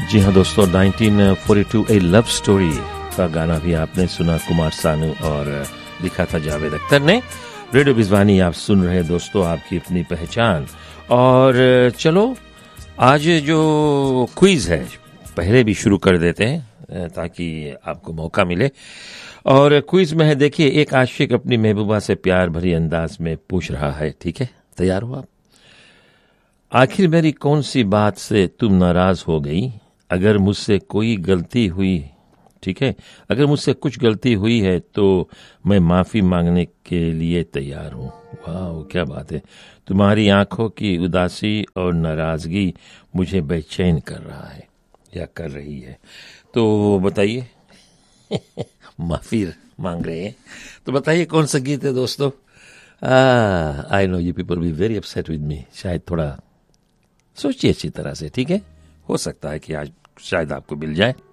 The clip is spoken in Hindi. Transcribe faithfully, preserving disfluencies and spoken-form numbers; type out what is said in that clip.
जी हाँ दोस्तों, नाइनटीन फोर्टी टू ए लव स्टोरी का गाना भी आपने सुना, कुमार सानू और लिखा था जावेद अख्तर ने। रेडियो बिजवानी आप सुन रहे दोस्तों, आपकी अपनी पहचान। और चलो आज जो क्विज है पहले भी शुरू कर देते हैं ताकि आपको मौका मिले। और क्विज में है, देखिए, एक आशिक अपनी महबूबा से प्यार भरी अंदाज में पूछ रहा है। ठीक है, तैयार हो आप? आखिर मेरी कौन सी बात से तुम नाराज हो गई? अगर मुझसे कोई गलती हुई, ठीक है, अगर मुझसे कुछ गलती हुई है तो मैं माफी मांगने के लिए तैयार हूं। वाह, क्या बात है। तुम्हारी आंखों की उदासी और नाराजगी मुझे बेचैन कर रहा है या कर रही है। तो बताइए माफी मांग रहे हैं, तो बताइए कौन सा गीत है दोस्तों? I know you people be very upset with me. शायद थोड़ा सोचिए अच्छी तरह से, ठीक है, हो सकता है कि आज शायद आपको मिल जाए।